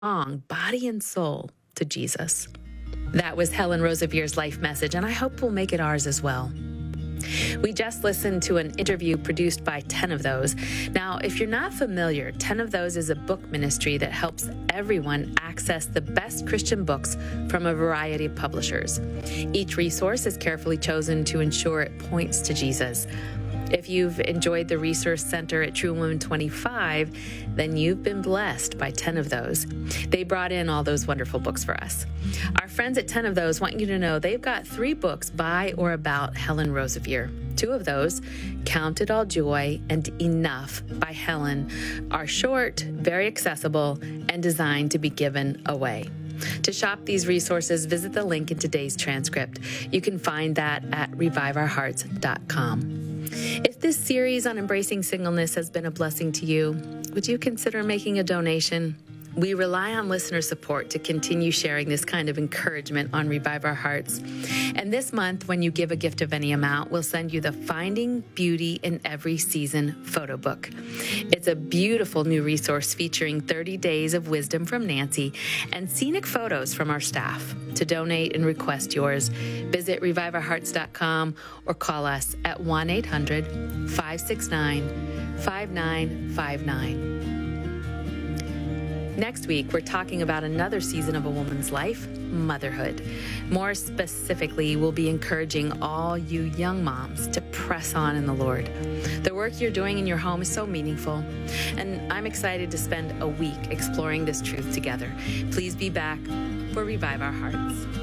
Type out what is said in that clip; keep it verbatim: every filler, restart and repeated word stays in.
belong, body and soul, to Jesus. That was Helen Rosevier's life message, and I hope we'll make it ours as well. We just listened to an interview produced by ten of those. Now, if you're not familiar, ten of those is a book ministry that helps everyone access the best Christian books from a variety of publishers. Each resource is carefully chosen to ensure it points to Jesus. If you've enjoyed the Resource Center at True Women twenty-five, then you've been blessed by ten of those. They brought in all those wonderful books for us. Our friends at ten of those want you to know they've got three books by or about Helen Rosevier. Two of those, Count It All Joy and Enough by Helen, are short, very accessible, and designed to be given away. To shop these resources, visit the link in today's transcript. You can find that at revive our hearts dot com. If this series on embracing singleness has been a blessing to you, would you consider making a donation? We rely on listener support to continue sharing this kind of encouragement on Revive Our Hearts. And this month, when you give a gift of any amount, we'll send you the Finding Beauty in Every Season photo book. It's a beautiful new resource featuring thirty days of wisdom from Nancy and scenic photos from our staff. To donate and request yours, visit revive our hearts dot com or call us at one eight hundred, five six nine, five nine five nine. Next week, we're talking about another season of a woman's life, motherhood. More specifically, we'll be encouraging all you young moms to press on in the Lord. The work you're doing in your home is so meaningful, and I'm excited to spend a week exploring this truth together. Please be back for Revive Our Hearts.